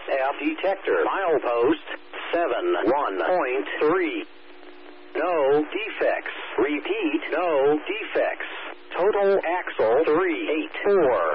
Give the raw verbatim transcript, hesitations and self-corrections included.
F detector. Milepost seven one point three. No defects. Repeat, no defects. Total axle three eight four.